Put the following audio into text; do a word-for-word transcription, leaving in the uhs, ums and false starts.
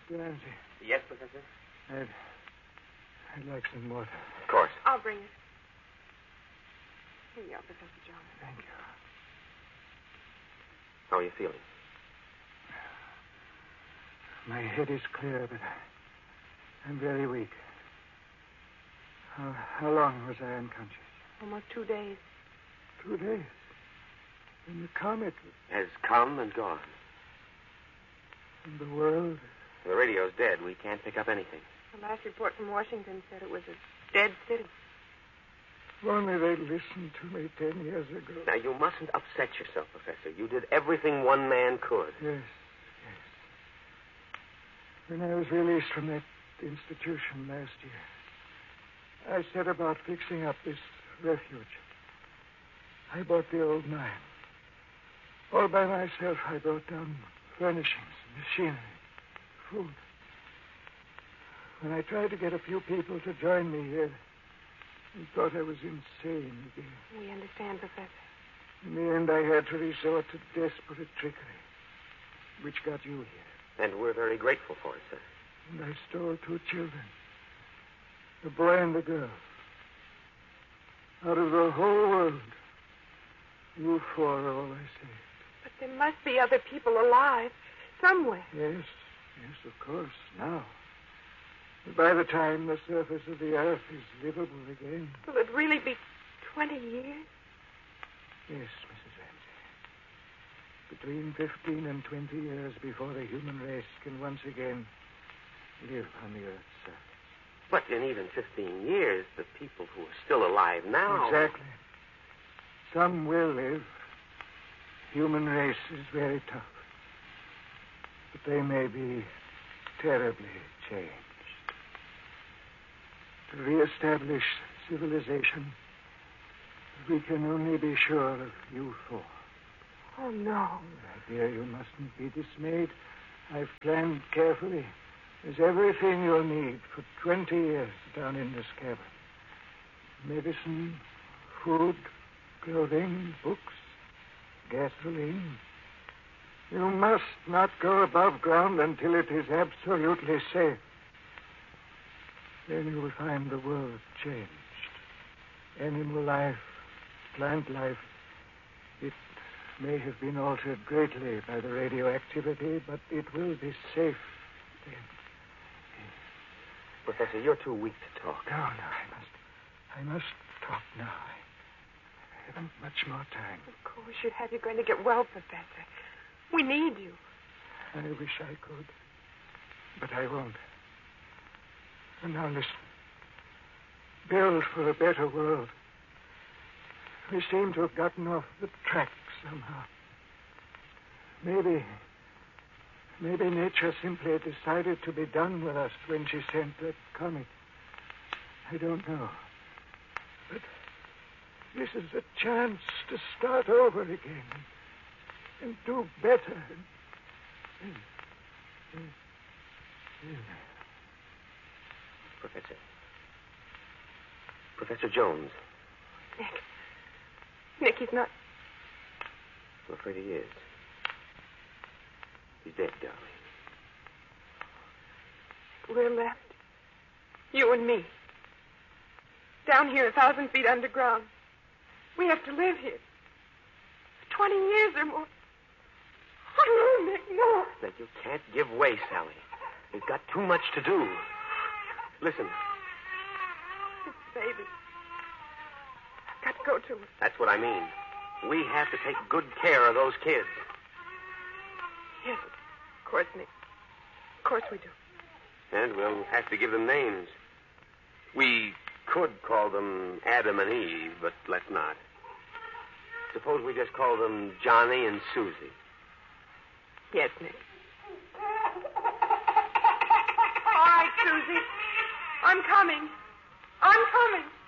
Mister Ramsey. Yes, Professor? I'd, I'd like some water. Of course. I'll bring it. Here you are, Professor Jones. Thank you. How are you feeling? My head is clear, but I'm very weak. How, how long was I unconscious? Almost two days. Two days. And the comet has come and gone. And the world? The radio's dead. We can't pick up anything. The last report from Washington said it was a dead city. If only they'd listened to me ten years ago. Now, you mustn't upset yourself, Professor. You did everything one man could. Yes, yes. When I was released from that institution last year, I set about fixing up this refuge. I bought the old mine. All by myself, I brought down furnishings, machinery, food. When I tried to get a few people to join me here, they thought I was insane again. We understand, Professor. In the end, I had to resort to desperate trickery, which got you here. And we're very grateful for it, sir. And I stole two children, the boy and the girl. Out of the whole world, you four are all I saved. But there must be other people alive somewhere. Yes, yes, of course, now. But by the time the surface of the earth is livable again... Will it really be twenty years? Yes, Missus Ramsey. Between fifteen and twenty years before the human race can once again live on the earth's surface. But in even fifteen years, the people who are still alive now... Exactly. Some will live. Human race is very tough. But they may be terribly changed. To reestablish civilization, we can only be sure of you four. Oh, no. My dear, you mustn't be dismayed. I've planned carefully. There's everything you'll need for twenty years down in this cabin. Medicine, food, clothing, books, gasoline. You must not go above ground until it is absolutely safe. Then you will find the world changed. Animal life, plant life, it may have been altered greatly by the radioactivity, but it will be safe then. Professor, you're too weak to talk. No, no, I must, I must talk now. I haven't much more time. Of course, you have. You're going to get well, Professor. We need you. I wish I could, but I won't. And now listen. Build for a better world. We seem to have gotten off the track somehow. Maybe, maybe nature simply decided to be done with us when she sent that comet. I don't know. But this is a chance to start over again and, and do better. And, and, and, Professor. Professor Jones. Nick. Nick, he's not... I'm afraid he is. He's dead, darling. We're left. You and me. Down here a thousand feet underground. We have to live here. For twenty years or more. Oh, no, Nick, no. Now, you can't give way, Sally. We've got too much to do. Listen. It's baby. I've got to go to her. That's what I mean. We have to take good care of those kids. Yes, of course, Nick. Of course we do. And we'll have to give them names. We could call them Adam and Eve, but let's not. Suppose we just call them Johnny and Susie. Yes, Nick. All right, Susie. I'm coming. I'm coming.